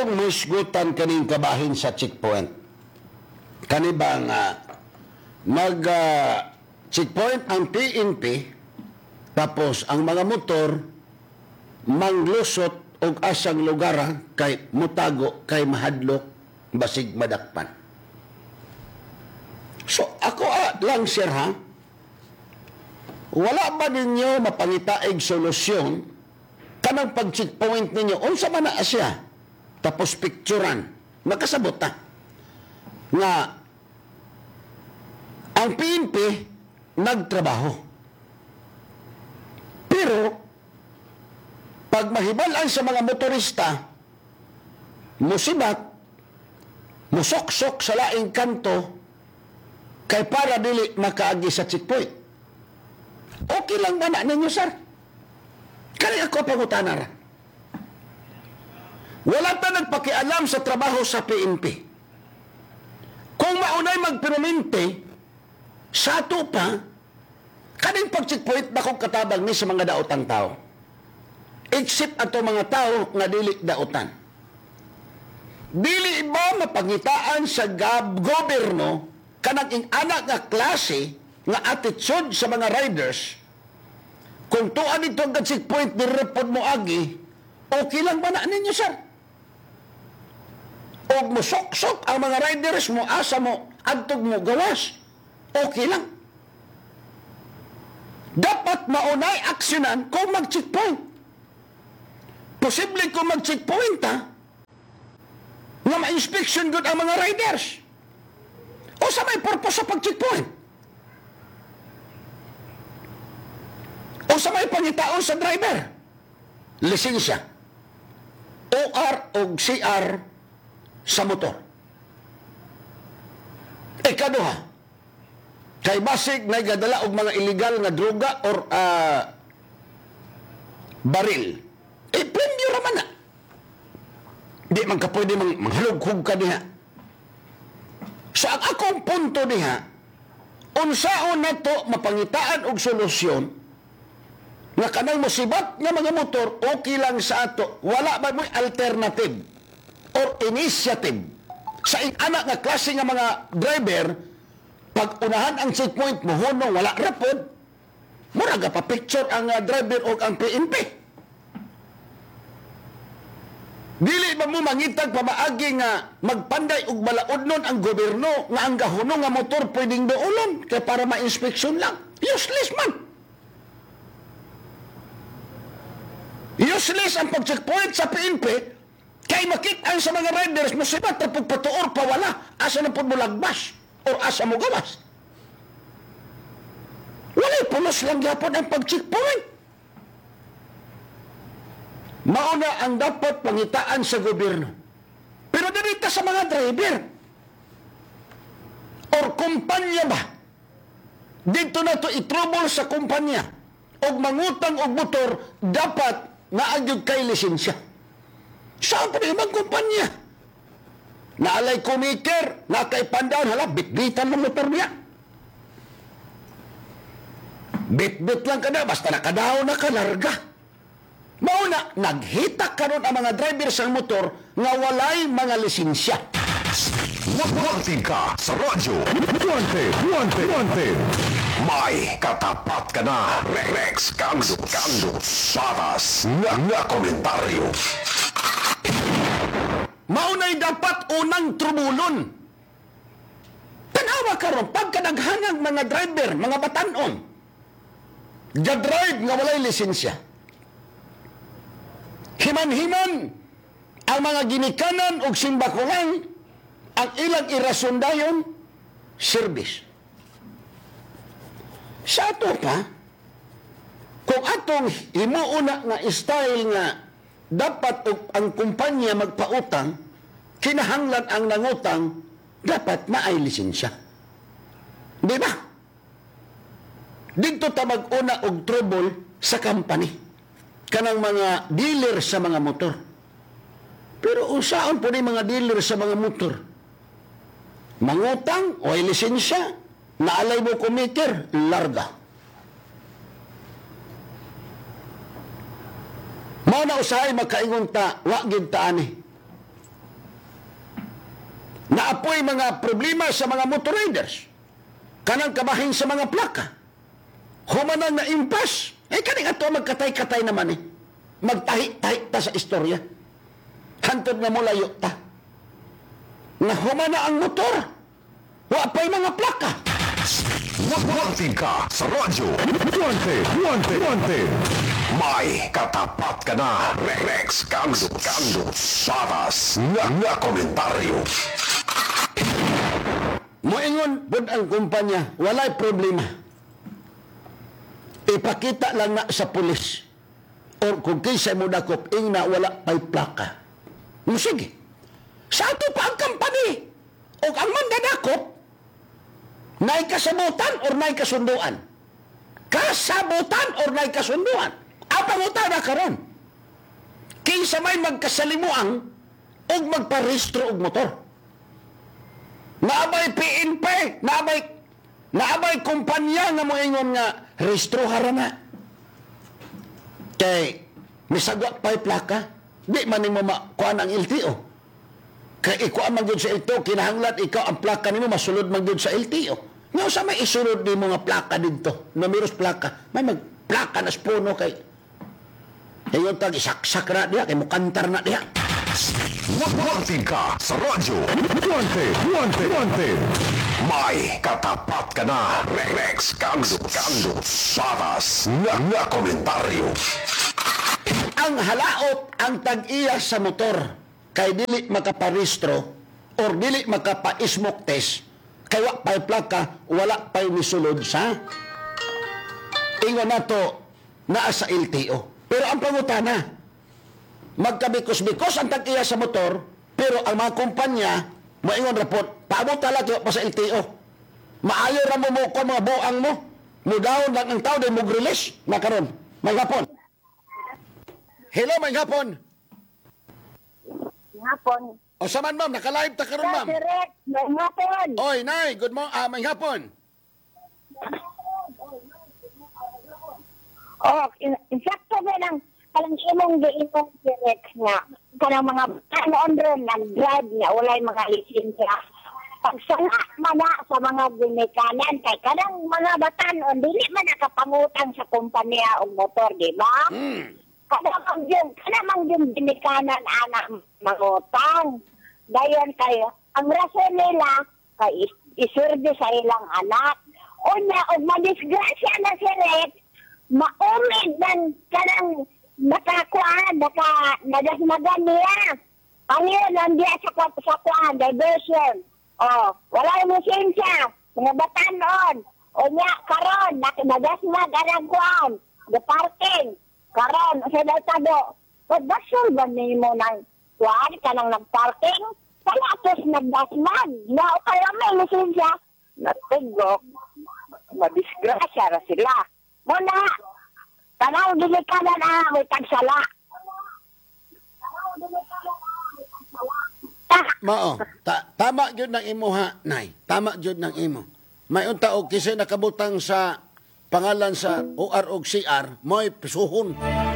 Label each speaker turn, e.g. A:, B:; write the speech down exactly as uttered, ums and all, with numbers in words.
A: akong musgutan kaning kabahin sa checkpoint. Kani ba nga mag uh, checkpoint ang P N P, tapos ang mga motor manglusot og asang lugar kay mutago kay mahadlok basig madakpan. So ako ah, lang sir ha, wala ba ninyo mapangitaig solusyon kanang pag-checkpoint ninyo? Unsa man na siya? Tapos picturean. Magkasabot ta. Nga, ang P N P nagtrabaho. Pero, pag mahibalan sa mga motorista, musibat, musoksok sa laing kanto, kay para dili makaagi sa checkpoint. Okay lang ba na ninyo, sir? Kaya ako pangutanara. Wala ta nagpakialam sa trabaho sa P N P. Kung maunay magpermente, sa ato pa, kaning pag-checkpoint na kong katabang ni sa mga daotang tao. Except ato mga tao nga dili daotan. Dili ba mapangitaan sa gab gobyerno kanang ing anak nga klase nga attitude sa mga riders? Kung tuan ito ang checkpoint ni report mo agi, okay lang ba na ninyo, sir? O mo sok-sok ang mga riders mo, asa mo, adtog mo, gawas. Okay lang. Dapat maunay aksyonan kung mag-checkpoint. Posible kung mag-checkpoint, ha? Nga ma-inspection good ang mga riders. O sa may purpose sa pag-checkpoint? O sa may pangitaon sa driver? Lisensya. O R o C R sa motor. Ikaduha, kay basig na gadala og mga illegal nga droga or uh, baril. Eh, premyo raman na. Di man ka pwede mang, manghalog-hug ka diha. Sa ang akong punto diha, unsaon na to mapangitaan og solusyon nga kanang musibat nga mga motor, okay lang sa ato. Wala ba mo alternative or initiative sa anak nga klase nga mga driver, pag unahan ang checkpoint mo, hunong wala rapod, muraga pa picture ang uh, driver o ang P N P. Dili ba mo mangitag pamaagi nga magpanday og balaodnon ang gobyerno nga ang gahunong nga motor pwedeng doolon kay para ma-inspeksyon lang? Useless man. Useless ang pag-checkpoint sa P N P kay makita sa mga riders mo sibat na pagpatuor pa wala asa na po mo lagbas o asa mo gawas. Wala'y pulos lang yapon ang pag-checkpoint. Mauna ang dapat pangitaan sa gobyerno. Pero dinita sa mga driver or kumpanya ba? Dito na to itrubol sa kumpanya o mangutang og motor dapat naagyod kay lisensya. Saan pa ibang kumpanya? Naalay kumiker, nakay pandaon, hala, bitbitan ng motor niya. Bit-bit lang ka na, basta nakadaon na ka, larga. Mauna, naghita karon ang mga driver sa motor nga walay mga lisensya.
B: Wanted ka sa radyo. Wanted, wanted, wanted. May katapat ka na. Rex Kando, Kando, Patas, nga, nga komentaryo.
A: Maunay dapat unang trumulon. Tanawa karon pagkadaghanang mga driver, mga batanon, ga-drive nga walay lisensya. Himan-himan ang mga ginikanan o simbakulang ang ilang irason dayon, service. Sa ato pa, kung atong imuuna nga style nga dapat ang kumpanya magpautang, kinahanglan ang nangutang, dapat maay lisensya. Di ba? Dito ta mag-una og trouble sa company. Kanang mga dealer sa mga motor. Pero usaon po ni mga dealer sa mga motor? Mangutang o ay lisensya, naalay mo kumiker, larga. Mao na usahay magkaingon ta, wa gid ta ani. Naapoy mga problema sa mga motor riders. Kanang kabahin sa mga plaka. Humanang na impas. Eh, kaning ato magkatay-katay naman eh. Magtahi-tahi ta sa istorya. Hantod nga mulayo ta. Na humana ang motor. Wa pa'y mga plaka.
B: Wanted ka sa radyo. Wanted, wanted, wanted. May katapat ka na. Rex Kando, Kando. Patas nga nga komentaryo.
A: Moingon pod ang kumpanya, walay problema. Ipakita lang na sa pulis. Or kung kisay mo dakop, ing na wala pa'y plaka. No, sige. Sa ato pa ang company. O ang mandadakop, naay kasabutan or naay kasunduan? Kasabutan or naay kasunduan? Ang pangutana karon. Kinsa may magkasalimuang o magparehistro og motor. Naabay P N P, naabay naabay kumpanya nga moingon nga rehistro harana. Kay misagwa pa'y plaka, di man nimo makuan ang L T O. Kay ikuha man gyud sa L T O, kinahanglan ikaw ang plaka nimo masulod man gyud sa L T O. Nga sa may isulod nimo nga plaka didto, numeros plaka, may magplaka na sa puno kay ayon tag isaksak na diha kay mukantar na diha.
B: Wanted ka sa radyo. Wanted, wanted, wanted. May katapat ka na. Rex Kando, Kando. Patas nga nga komentaryo.
A: Ang halaot ang tag-iya sa motor kay dili makaparehistro or dili makapa-smoke test kay wa pa'y plaka, wala pa'y misulod sa ingon nato naa sa L T O. Pero ang pangutana, magkabikos-bikos ang tag-iya sa motor, pero ang mga kumpanya, moingon rapot, paabot talaga pa sa L T O. Maayo ra mo mo ko mga buang mo, mudawon lang ang tao, din mo release na karon. May hapon. Hello, may hapon.
C: Hapon.
A: O saman ma'am, naka-live ta karon ma'am.
C: Sir Rex, may hapon.
A: Oy, nay, good morning. Ah, may hapon.
C: Oh, in, in fact, sabi lang, kalang imong giinong si Rex nga, kanang mga ano ron, nag-drive nga, walay mga lisensya. Pagsala man na sa mga ginikanan, kay kanang mga batanon, dili man nakapangutang sa kumpanya o motor, di ba?
A: Hmm.
C: Kadamang yun, kadamang yung ginikanan anak mangutang. Dayon kayo, ang rason nila, kay is- isurdi sa ilang anak. Unya, o madisgrasya na si Rex, maumid ng kanang nakakuan, naka, nadasmagan niya. Ano yun, nandiya sa, kwa- sa kuan, diversion. O, wala yung lisensya, mga batanon. O niya, karon, nadasmag ang kuan, the parking. Karon, sa datado, pagdasol ba niyo mo ng kuan, kanang nag-parking? Palatos nagdasmag. Na, o kaya may lisensya. Natigok, madisgrasya ra sila. Muna, tanaw dinikanan na may tagsala. Ta,
A: Mao, ta tama gyud ng imo ha, nay. Tama gyud ng imo. May unta og kisay nakabutang sa pangalan sa O R o C R, mo'y pisuhon.